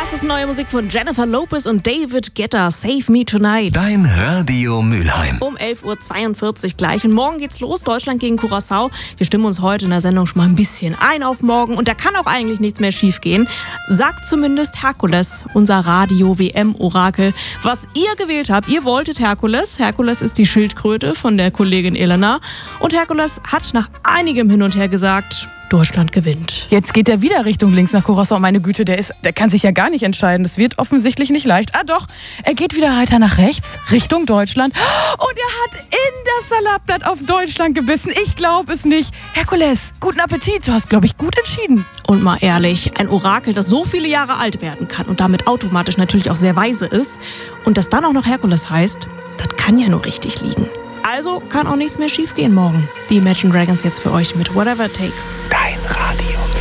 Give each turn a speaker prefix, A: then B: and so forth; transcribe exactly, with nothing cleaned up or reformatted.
A: Das ist neue Musik von Jennifer Lopez und David Guetta, Save Me Tonight.
B: Dein Radio Mülheim.
A: Um elf Uhr zweiundvierzig gleich. Und morgen geht's los, Deutschland gegen Curaçao. Wir stimmen uns heute in der Sendung schon mal ein bisschen ein auf morgen. Und da kann auch eigentlich nichts mehr schiefgehen. Sagt zumindest Herkules, unser Radio-W M-Orakel. Was ihr gewählt habt, ihr wolltet Herkules. Herkules ist die Schildkröte von der Kollegin Elena. Und Herkules hat nach einigem Hin und Her gesagt, Deutschland gewinnt.
C: Jetzt geht er wieder Richtung links nach Curaçao. Meine Güte, der, ist, der kann sich ja gar nicht entscheiden. Das wird offensichtlich nicht leicht. Ah doch, er geht wieder weiter nach rechts, Richtung Deutschland. Und er hat in das Salatblatt auf Deutschland gebissen. Ich glaube es nicht. Herkules, guten Appetit. Du hast, glaube ich, gut entschieden.
A: Und mal ehrlich, ein Orakel, das so viele Jahre alt werden kann und damit automatisch natürlich auch sehr weise ist und das dann auch noch Herkules heißt, das kann ja nur richtig liegen. Also kann auch nichts mehr schiefgehen morgen. Die Imagine Dragons jetzt für euch mit Whatever It Takes.
B: Dein Radio.